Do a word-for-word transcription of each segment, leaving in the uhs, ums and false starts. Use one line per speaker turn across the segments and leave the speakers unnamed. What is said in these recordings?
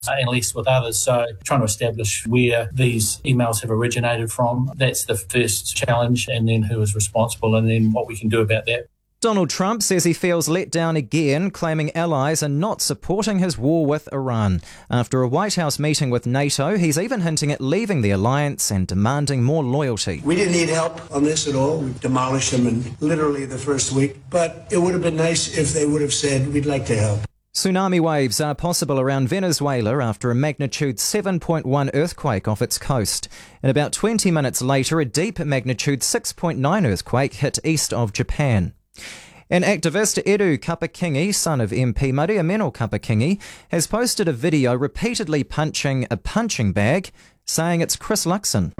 and less with others. So trying to establish where these emails have originated from, that's the first challenge, and then who is responsible, and then what we can do about that.
Donald Trump says he feels let down again, claiming allies are not supporting his war with Iran. After a White House meeting with NATO, he's even hinting at leaving the alliance and demanding more loyalty.
We didn't need help on this at all. We demolished them in literally the first week. But it would have been nice if they would have said, we'd like to help.
Tsunami waves are possible around Venezuela after a magnitude seven point one earthquake off its coast. And about twenty minutes later, a deep magnitude six point nine earthquake hit east of Japan. And activist Eru Kapakingi, son of M P Mariameno Kapakingi, has posted a video repeatedly punching a punching bag, saying it's Chris Luxon.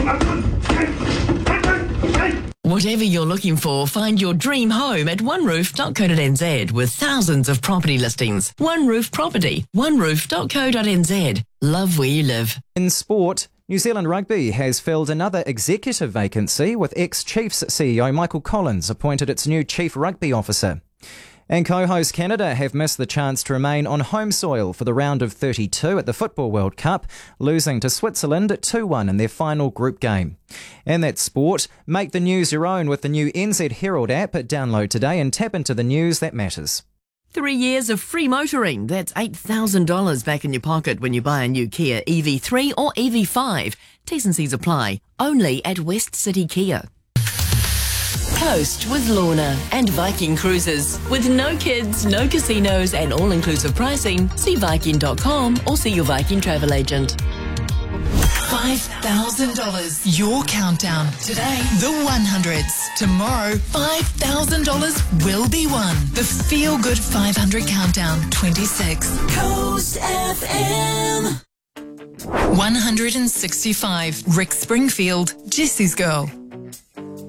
Whatever you're looking for, find your dream home at one roof dot co dot n z with thousands of property listings. One Roof Property, one roof dot co dot n z. Love where you live.
In sport, New Zealand Rugby has filled another executive vacancy with ex-Chiefs C E O Michael Collins appointed its new Chief Rugby Officer. And co-host Canada have missed the chance to remain on home soil for the round of thirty-two at the Football World Cup, losing to Switzerland at two one in their final group game. And that's sport. Make the news your own with the new N Z Herald app. Download today and tap into the news that matters.
Three years of free motoring. That's eight thousand dollars back in your pocket when you buy a new Kia E V three or E V five. T's and C's apply. Only at West City Kia. Coast with Lorna and Viking Cruises. With no kids, no casinos and all-inclusive pricing, see Viking dot com or see your Viking travel agent.
five thousand dollars. Your countdown. Today, the one hundreds. Tomorrow, five thousand dollars will be won. The Feel Good five hundred Countdown twenty-six. Coast F M. one hundred sixty-five. Rick Springfield, Jesse's Girl.